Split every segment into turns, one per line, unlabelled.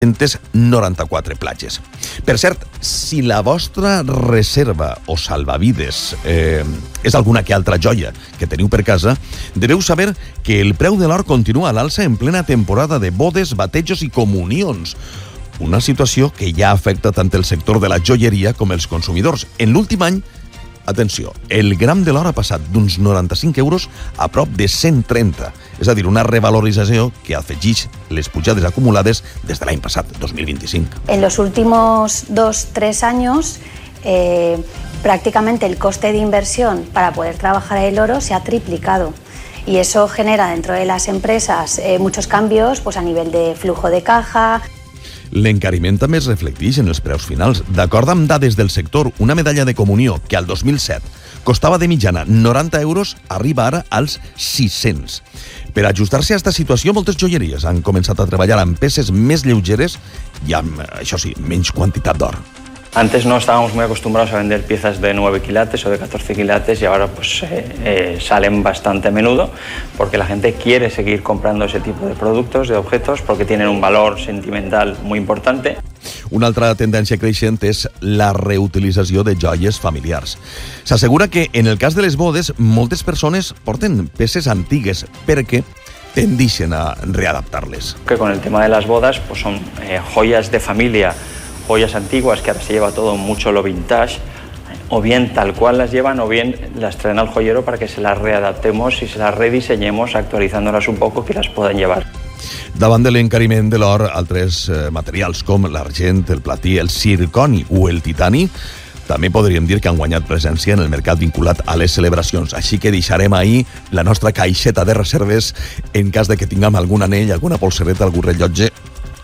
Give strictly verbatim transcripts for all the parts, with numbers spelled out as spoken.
noranta-quatre platges. Per cert, si la vostra reserva o salvavides eh, és alguna que altra joia que teniu per casa, deveu saber que el preu de l'or continua a l'alça en plena temporada de bodes, batejos i comunions. Una situació que ja afecta tant el sector de la joieria com els consumidors. En l'últim any, atenció, el gram de l'or ha passat d'uns noranta-cinc euros a prop de cent trenta, és a dir, una revalorització que afegeix les pujades acumulades des de l'any passat, dos mil vint-i-cinc.
En los últimos dos, tres años, eh, prácticamente el coste de inversión para poder trabajar el oro se ha triplicado. Y eso genera dentro de las empresas eh, muchos cambios pues, a nivel de flujo de caja.
L'encariment també es reflecteix en els preus finals. D'acord amb dades del sector, una medalla de comunió que al dos mil set costava de mitjana noranta euros arriba ara als sis-cents. Per ajustar-se a aquesta situació, moltes joieries han començat a treballar amb peces més lleugeres i amb, això sí, menys quantitat d'or.
Antes no estábamos muy acostumbrados a vender piezas de nueve quilates o de catorce quilates y ahora pues eh, eh, salen bastante a menudo porque la gente quiere seguir comprando ese tipo de productos, de objetos, porque tienen un valor sentimental muy importante.
Una altra tendència creixent és la reutilització de joies familiars. S'assegura que en el cas de les bodes, moltes persones porten peces antigues perquè tendeixen a readaptar-les.
Que con el tema de las bodas pues son eh, joyas de familia, joyas antiguas que ahora se lleva todo mucho lo vintage, o bien tal cual las llevan o bien las traen al joyero para que se las readaptemos y se las rediseñemos actualizándolas un poco que las puedan llevar.
Davant de l'encariment de l'or, altres eh, materials com l'argent, el platí, el zirconi o el titani també podríem dir que han guanyat presència en el mercat vinculat a les celebracions. Així que deixarem ahir la nostra caixeta de reserves en cas de que tinguem algun anell, alguna polsereta, algun rellotge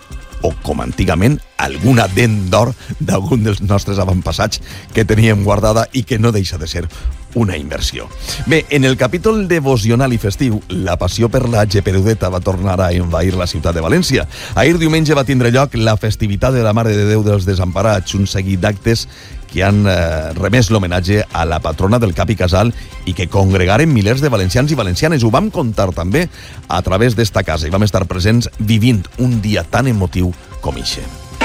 o, com antigament, alguna dent d'or d'algun dels nostres avantpassats que teníem guardada i que no deixa de ser una inversió. Bé, en el capítol devocional i festiu, la passió per la geperudeta va tornar a envair la ciutat de València. Ahir diumenge va tindre lloc la festivitat de la Mare de Déu dels Desemparats, un seguit d'actes que han eh, remès l'homenatge a la patrona del Cap i Casal i que congregaren milers de valencians i valencianes. Ho vam contar també a través d'esta casa i vam estar presents vivint un dia tan emotiu com ixe.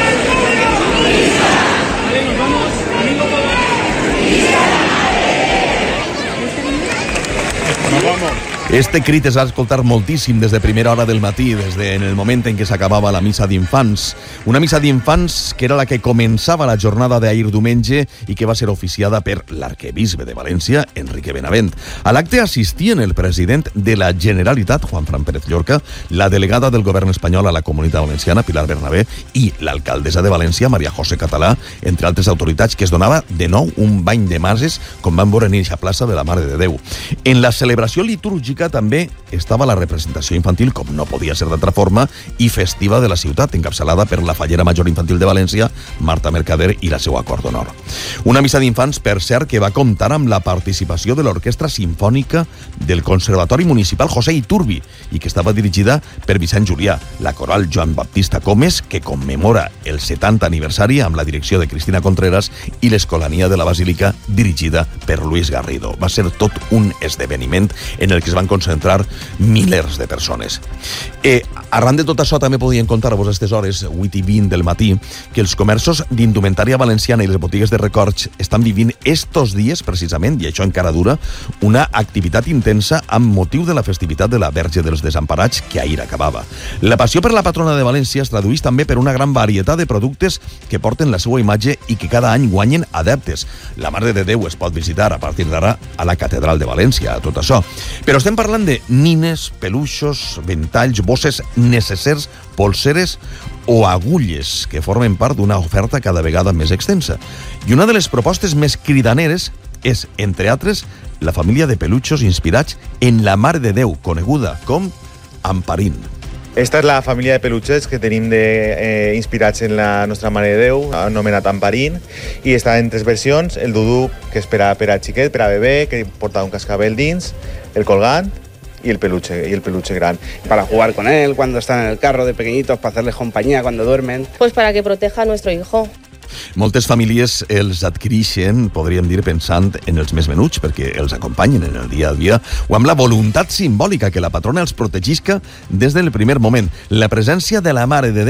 Este crit es va escoltar moltíssim des de primera hora del matí, des de en el moment en què s'acabava la missa d'infants. Una missa d'infants que era la que començava la jornada d'ahir diumenge i que va ser oficiada per l'arquebisbe de València, Enrique Benavent. A l'acte assistien el president de la Generalitat, Juanfran Pérez Llorca, la delegada del govern espanyol a la Comunitat Valenciana, Pilar Bernabé, i l'alcaldessa de València, Maria José Català, entre altres autoritats, que es donava de nou un bany de mases com van veure en eixa plaça de la Mare de Déu. En la celebració litúrgica també estava la representació infantil, com no podia ser d'altra forma, i festiva de la ciutat, encapçalada per la Fallera Major Infantil de València, Marta Mercader i la seva cor d'honor. Una missa d'infants, per cert, que va comptar amb la participació de l'Orquestra Simfònica del Conservatori Municipal José Iturbi i que estava dirigida per Vicent Julià, la coral Joan Baptista Comes, que commemora el setanta aniversari amb la direcció de Cristina Contreras, i l'Escolania de la Basílica, dirigida per Luis Garrido. Va ser tot un esdeveniment en el que es van concentrar milers de persones. Eh, arran de tot això també podien contar-vos a aquestes hores, vuit i vint del matí, que els comerços d'indumentària valenciana i les botigues de records estan vivint estos dies, precisament, i això encara dura, una activitat intensa amb motiu de la festivitat de la Verge dels Desemparats que ahir acabava. La passió per la patrona de València es tradueix també per una gran varietat de productes que porten la seva imatge i que cada any guanyen adeptes. La Mare de Déu es pot visitar a partir d'ara a la Catedral de València, tot això. Però estem parlant de nines, peluixos, ventalls, bosses, necessers, polseres o agulles que formen part d'una oferta cada vegada més extensa. I una de les propostes més cridaneres és, entre altres, la família de peluixos inspirats en la Mare de Déu, coneguda com Amparín.
Esta és la família de peluixets que tenim de, eh, inspirats en la nostra Mare de Déu, anomenat Amparín, i està en tres versions: el dudú, que és per a, per a xiquet, per a bebè, que porta un cascabel dins, el colgant y el peluche, y el peluche gran.
Para jugar con él cuando están en el carro de pequeñitos, para hacerles compañía cuando duermen.
Pues para que proteja a nuestro hijo.
Moltes famílies els adquireixen, podríem dir, pensant en els més menuts, perquè els acompanyen en el dia a dia, o amb la voluntat simbòlica que la patrona els protegisca des del primer moment. La presència de la Mare de Déu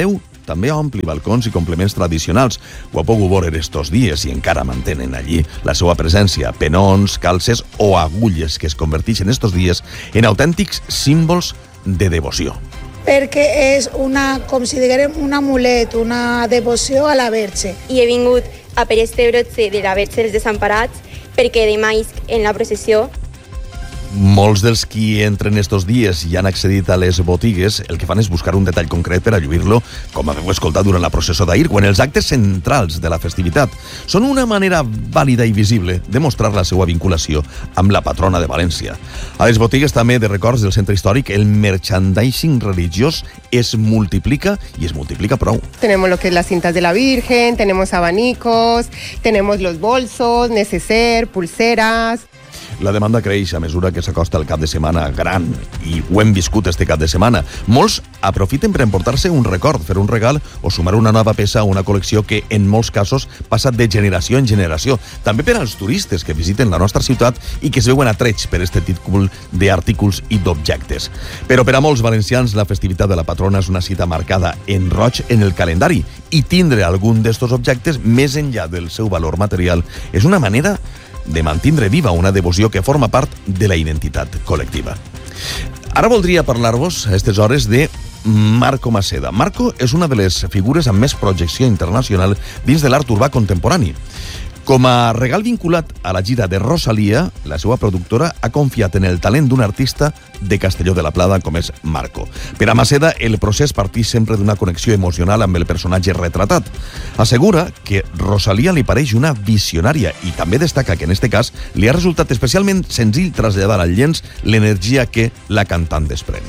també ompli balcons i complements tradicionals. Ho ha pogut veure estos dies i encara mantenen allí la seva presència. Penons, calces o agulles que es converteixen estos dies en autèntics símbols de devoció.
Perquè és una, com si diguem, un amulet, una devoció a la Verge.
I he vingut a per este brotxe de la Verge dels Desemparats perquè demà isc en la processió.
Molts dels qui entren estos dies i han accedit a les botigues el que fan és buscar un detall concret per a lluir-lo, com haveu escoltat durant la processó d'ahir, quan els actes centrals de la festivitat són una manera vàlida i visible de mostrar la seva vinculació amb la patrona de València. A les botigues també de records del centre històric el merchandising religiós es multiplica i es multiplica prou.
Tenemos lo que es las cintas de la Virgen, tenemos abanicos, tenemos los bolsos, neceser, pulseras.
La demanda creix a mesura que s'acosta el cap de setmana gran i ho hem viscut este cap de setmana. Molts aprofiten per emportar-se un record, fer un regal o sumar una nova peça a una col·lecció que en molts casos passa de generació en generació. També per als turistes que visiten la nostra ciutat i que es veuen atrets per este tipus d'artículs i d'objectes. Però per a molts valencians la festivitat de la patrona és una cita marcada en roig en el calendari i tindre algun d'estos objectes més enllà del seu valor material és una manera de mantindre viva una devoció que forma part de la identitat col·lectiva. Ara voldria parlar-vos a aquestes hores de Marco Maceda. Marco és una de les figures amb més projecció internacional dins de l'art urbà contemporani. Com a regal vinculat a la gira de Rosalía, la seva productora ha confiat en el talent d'un artista de Castelló de la Plana com és Marco. Per a Maceda, el procés parteix sempre d'una connexió emocional amb el personatge retratat. Assegura que Rosalía li pareix una visionària i també destaca que en este cas li ha resultat especialment senzill traslladar al llenç l'energia que la cantant desprèn.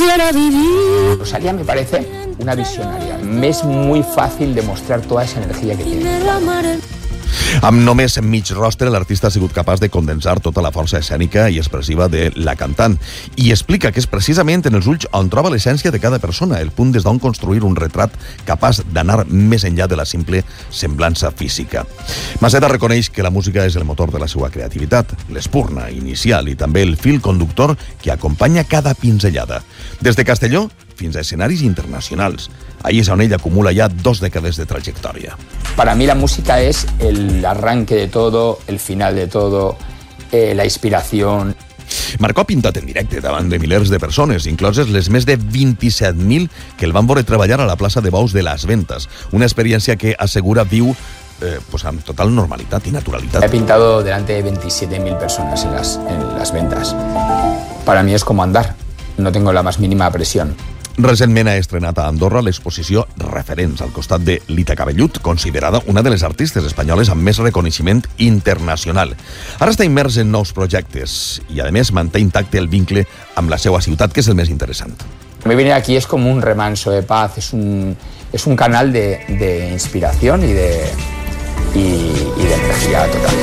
Rosalía me parece una visionaria. Me es muy fácil demostrar toda esa energía que tiene.
Amb només mig rostre, l'artista ha sigut capaç de condensar tota la força escènica i expressiva de la cantant i explica que és precisament en els ulls on troba l'essència de cada persona, el punt des d'on construir un retrat capaç d'anar més enllà de la simple semblança física. Maceda reconeix que la música és el motor de la seva creativitat, l'espurna inicial i també el fil conductor que acompanya cada pinzellada. Des de Castelló fins a escenaris internacionals. Ahí és on ell acumula ja dos dècades de trajectòria.
Para mí la música es el arranque de todo, el final de todo, eh, la inspiración.
Marco ha pintat en directe davant de milers de persones, incloses les més de vint-i-set mil que el van veure treballar a la plaça de Bous de Las Ventas, una experiència que assegura viu eh, pues amb total normalitat i naturalitat.
He pintado delante de veintisiete mil personas en las, en las ventas. Para mí es como andar, no tengo la más mínima presión.
Recentment ha estrenat a Andorra l'exposició Referents, al costat de Lita Cabellut, considerada una de les artistes espanyoles amb més reconeixement internacional. Ara està immers en nous projectes i, a més, manté intacte el vincle amb la seva ciutat, que és el més interessant.
Me venir aquí es como un remanso de paz, es un, es un canal de, de inspiración y de, y, y de energía total.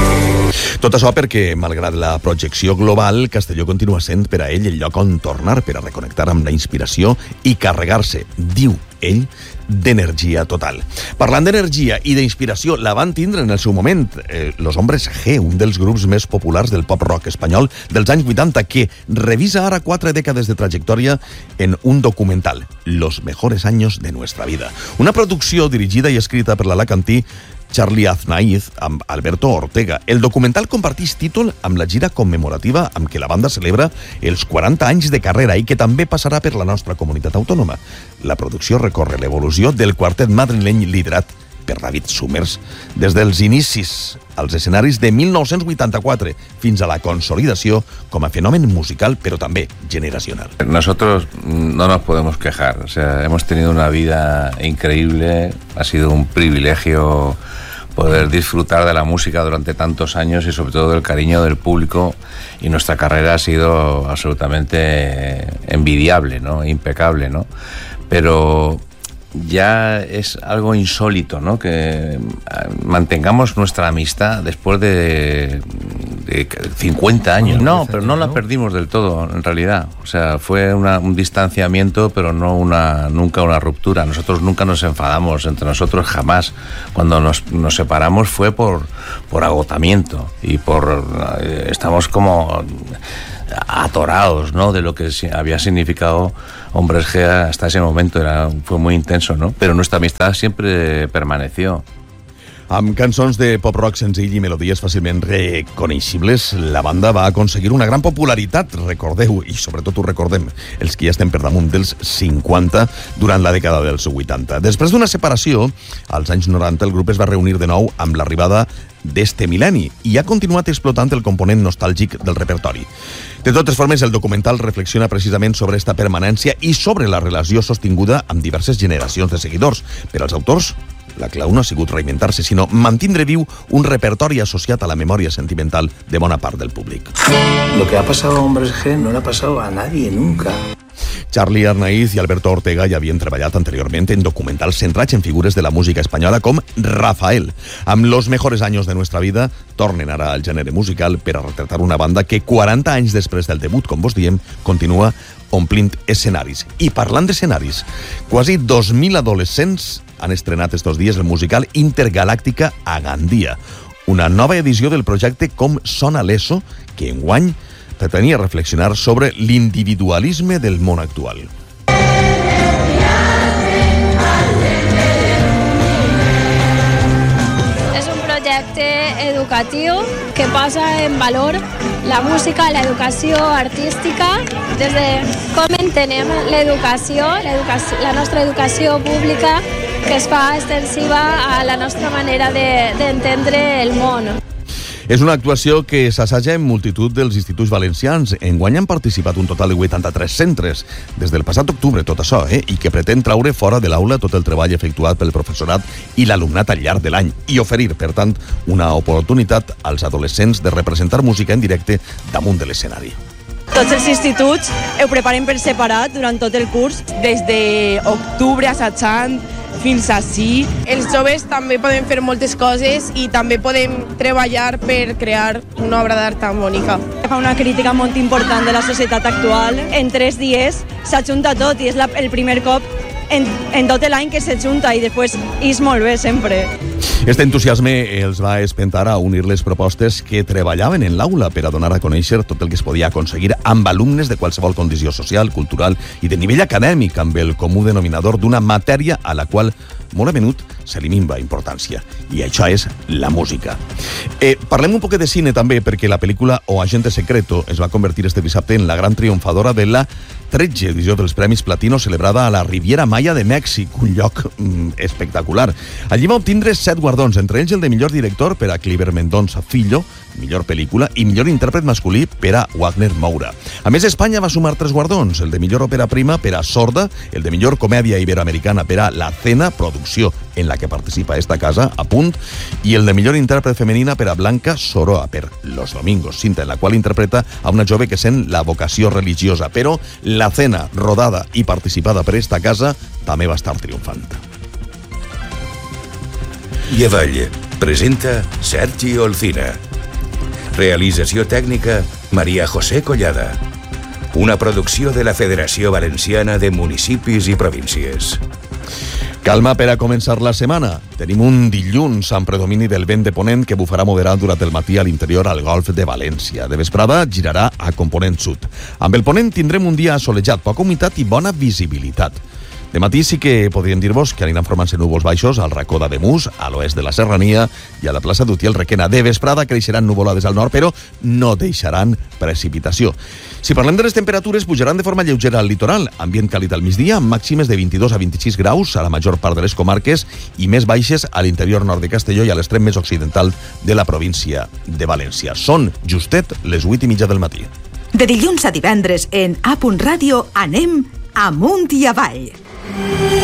Tot això perquè, malgrat la projecció global, Castelló continua sent per a ell el lloc on tornar per a reconnectar amb la inspiració i carregar-se, diu ell, d'energia total. Parlant d'energia i d'inspiració, la van tindre en el seu moment eh, Los Hombres G, un dels grups més populars del pop-rock espanyol dels anys vuitanta, que revisa ara quatre dècades de trajectòria en un documental, Los mejores años de nuestra vida. Una producció dirigida i escrita per l'alacantí Charlie Aznaiz amb Alberto Ortega. El documental comparteix títol amb la gira commemorativa amb què la banda celebra els quaranta anys de carrera i que també passarà per la nostra comunitat autònoma. La producció recorre l'evolució del quartet madrileny liderat per David Summers des dels inicis als escenaris de mil nou-cents vuitanta-quatre fins a la consolidació com a fenomen musical, pero també generacional.
Nosotros no nos podemos quejar, o sea, hemos tenido una vida increíble, ha sido un privilegio poder disfrutar de la música durante tantos años y sobre todo del cariño del público, y nuestra carrera ha sido absolutamente envidiable, ¿no? Impecable, ¿no? Pero ya es algo insólito, ¿no? Que mantengamos nuestra amistad después de, de cincuenta años. No, pero no la perdimos del todo, en realidad. O sea, fue una, un distanciamiento, pero no una, nunca una ruptura. Nosotros nunca nos enfadamos entre nosotros, jamás. Cuando nos, nos separamos fue por, por agotamiento y por... Estamos como... atorados, ¿no?, de lo que había significado Hombres G hasta ese momento. Era, fue muy intenso, ¿no? Pero nuestra amistad siempre permaneció.
Amb cançons de pop-rock senzill i melodies fàcilment reconeixibles, la banda va aconseguir una gran popularitat, recordeu, i sobretot ho recordem, els que ja estem per damunt dels cinquanta durant la dècada dels vuitanta. Després d'una separació, als anys noranta, el grup es va reunir de nou amb l'arribada d'este mil·lenni i ha continuat explotant el component nostàlgic del repertori. De totes formes, el documental reflexiona precisament sobre esta permanència i sobre la relació sostinguda amb diverses generacions de seguidors. Per als autors, la clau no ha sigut reinventar-se, sinó mantindre viu un repertori associat a la memòria sentimental de bona part del públic.
Lo que ha pasado a Hombres G no le ha pasado a nadie nunca.
Charly Arnaiz i Alberto Ortega ja havien treballat anteriorment en documentals centrats en figures de la música espanyola com Rafael. Amb Los mejores años de nuestra vida, tornen ara al gènere musical per a retratar una banda que quaranta anys després del debut, com vos diem, continua omplint escenaris. I parlant d'escenaris, quasi dos mil adolescents han estrenat estos dies el musical Intergalàctica a Gandia, una nova edició del projecte Com sona l'ESO, que enguany pretenia reflexionar sobre l'individualisme del món actual.
És un projecte educatiu que posa en valor la música, l'educació artística, des de com entenem l'educació, la nostra educació pública, que es fa extensiva a la nostra manera d'entendre el món.
És una actuació que s'assaja en multitud dels instituts valencians. Enguany han participat un total de vuitanta-tres centres des del passat octubre, tot això, eh? I que pretén traure fora de l'aula tot el treball efectuat pel professorat i l'alumnat al llarg de l'any i oferir, per tant, una oportunitat als adolescents de representar música en directe damunt de l'escenari.
Tots els instituts ho preparen per separat durant tot el curs, des d'octubre assajant fins ací.
Els joves també podem fer moltes coses i també podem treballar per crear una obra d'art tan bonica.
Fa una crítica molt important de la societat actual. En tres dies s'ajunta tot i és la, el primer cop en, en tot l'any que s'ajunta i després és molt bé sempre.
Este entusiasme els va espentar a unir les propostes que treballaven en l'aula per a donar a conèixer tot el que es podia aconseguir amb alumnes de qualsevol condició social, cultural i de nivell acadèmic, amb el comú denominador d'una matèria a la qual molt a menut se li minva importància. I això és la música. Eh, parlem un poc de cine també, perquè la pel·lícula O Agente Secreto es va convertir este dissabte en la gran triomfadora de la tretze edició dels Premis Platino celebrada a la Riviera Maya de Mèxic, un lloc mm, espectacular. Allí va obtindre set guardons, entre ells el de millor director per a Cliver Mendonça Filho, millor pel·lícula, i millor intèrpret masculí per a Wagner Moura. A més, Espanya va sumar tres guardons, el de millor òpera prima per a Sorda, el de millor comèdia iberoamericana per a La Cena, producció en la que participa esta casa, a punt, i el de millor intèrpret femenina per a Blanca Soroa, per Los Domingos, cinta en la qual interpreta a una jove que sent la vocació religiosa, però La Cena, rodada i participada per esta casa, també va estar triomfant.
Llevall presenta Sergi Olcina. Realització tècnica Maria José Collada. Una producció de la Federació Valenciana de Municipis i Províncies.
Calma per a començar la setmana. Tenim un dilluns amb predomini del vent de ponent que bufarà moderat durant el matí a l'interior al golf de València. De vesprada girarà a component sud. Amb el ponent tindrem un dia assolejat, poca humitat i bona visibilitat. De matí sí que podríem dir-vos que aniran formant-se núvols baixos al racó d'Ademús, a l'oest de la Serrania i a la plaça d'Utiel Requena. De vesprada creixeran nuvolades al nord, però no deixaran precipitació. Si parlem de les temperatures, pujaran de forma lleugera al litoral, ambient càlid al migdia, amb màximes de vint-i-dos a vint-i-sis graus a la major part de les comarques i més baixes a l'interior nord de Castelló i a l'extrem més occidental de la província de València. Són justet les vuit i mitja del matí.
De dilluns a divendres en A. Ràdio anem amunt i avall.